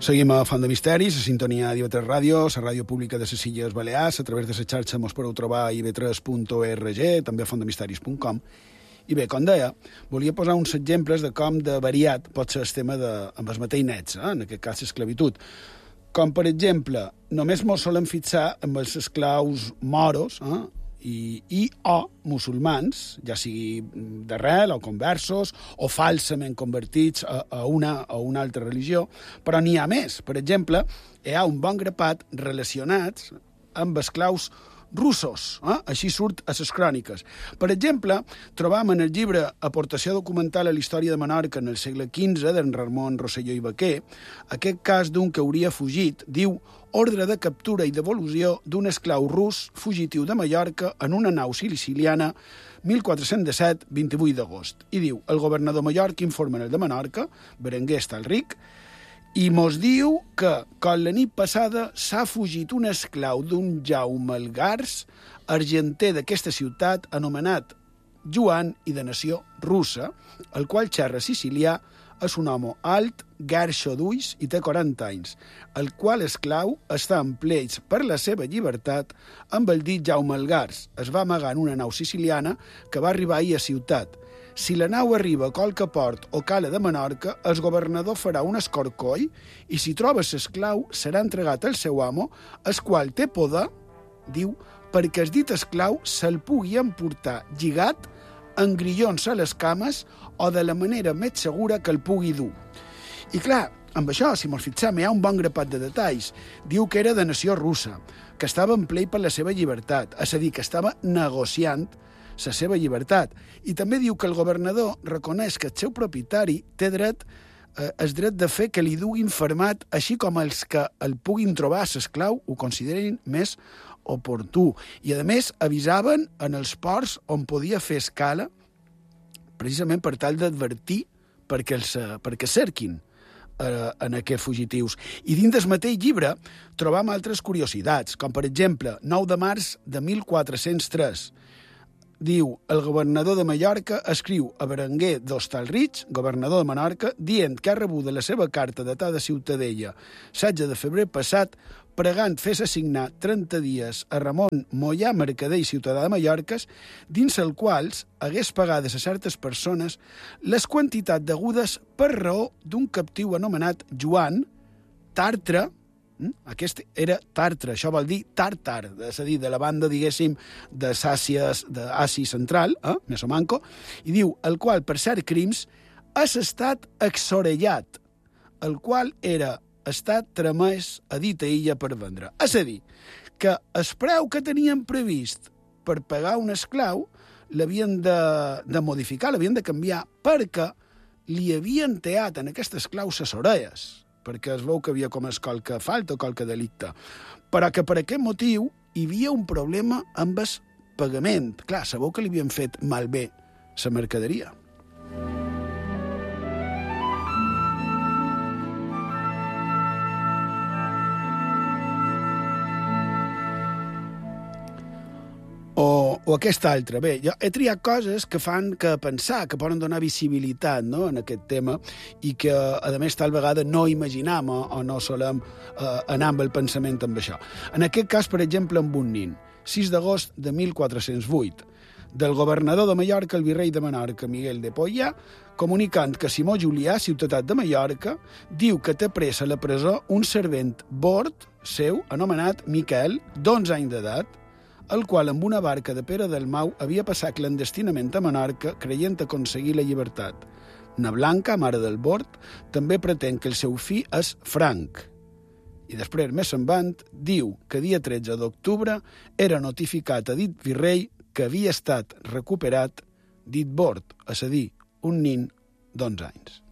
Seguim a Font de Misteris, a sintonia d'IV3 Ràdio, la ràdio pública de les Illes Balears. A través de la xarxa mos podeu trobar a iv3.org, també a fontdemisteris.com. I bé, com deia, volia posar uns exemples de com de variat pot ser el tema amb els mateixos nets, en aquest cas l'esclavitud. Com, per exemple, només mos solen fixar amb els esclaus moros, o musulmans, ja sigui d'arrel o conversos o falsament convertits a una altra religió, però n'hi ha més. Per exemple, hi ha un bon grapat relacionats amb esclaus russos, així surt a les cròniques. Per exemple, trobam en el llibre Aportació documental a la història de Menorca en el segle XV, d'en Ramon Rosselló i Baquer, aquest cas d'un que hauria fugit, diu ordre de captura i devolució d'un esclau rus fugitiu de Mallorca en una nau siciliana 1417, 28 d'agost. I diu, el governador mallorquí informa en el de Menorca, Berenguer Estalric, i mos diu que, com la nit passada, s'ha fugit un esclau d'un Jaume el Gars, argenter d'aquesta ciutat, anomenat Joan i de nació russa, el qual xerra sicilià, és un home alt, garxo d'ulls i té 40 anys, el qual esclau està en pleits per la seva llibertat amb el dit Jaume el Gars. Es va amagar en una nau siciliana que va arribar ahir a ciutat. Si la nau arriba a qualque port o cala de Menorca, el governador farà un escorcoll i si troba l'esclau serà entregat al seu amo, el qual té poder, diu, perquè el dit esclau se'l pugui emportar lligat, en grillons a les cames o de la manera més segura que el pugui dur. I clar, amb això, si mos fixem, hi ha un bon grapat de detalls. Diu que era de nació russa, que estava en plei per la seva llibertat, és a dir, que estava negociant la seva llibertat. I també diu que el governador reconeix que el seu propietari té dret el dret de fer que li duguin fermat, així com els que el puguin trobar a l'esclau ho considerin més oportú. I, a més, avisaven en els ports on podia fer escala, precisament per tal d'advertir perquè cerquin en aquests fugitius. I dins del mateix llibre trobam altres curiositats, com per exemple, 9 de març de 1403, diu, el governador de Mallorca escriu a Berenguer d'Hostalric, governador de Menorca, dient que ha rebut la seva carta datada a Ciutadella, 16 de febrer passat, pregant fes assignar 30 dies a Ramon Mollà, mercader i ciutadà de Mallorques, dins el quals hagués pagades a certes persones les quantitats degudes per raó d'un captiu anomenat Joan, Tartre. Aquest era Tartre, això vol dir tàrtar, és a dir, de la banda, diguéssim, d'Àsia Central, Mesomanco, i diu, el qual, per cert crims, ha estat exorellat, el qual era estat tramès a dita illa per vendre. És a dir, que el preu que tenien previst per pagar un esclau l'havien de modificar, l'havien de canviar, perquè li havien teat en aquest esclau ses orelles, perquè es veu que havia comès qualque falta o qualque delicte. Però que per aquest motiu hi havia un problema amb el pagament. Clar, sabeu que li havien fet malbé la mercaderia. O aquesta altra. Bé, jo he triat coses que fan que pensar, que poden donar visibilitat, no?, en aquest tema i que, a més, tal vegada no imaginam o no solem anar amb el pensament amb això. En aquest cas, per exemple, amb un nin, 6 d'agost de 1408, del governador de Mallorca, el virrei de Menorca, Miguel de Pollà, comunicant que Simó Julià, ciutat de Mallorca, diu que té pres a la presó un servent bord seu, anomenat Miquel, d'11 anys d'edat, el qual amb una barca de Pere del Mau havia passat clandestinament a Menorca creient aconseguir la llibertat. Na Blanca, mare del bord, també pretén que el seu fill és Franc. I després, més endavant, diu que dia 13 d'octubre era notificat a dit virrei que havia estat recuperat dit bord, és a dir, un nin d'11 anys.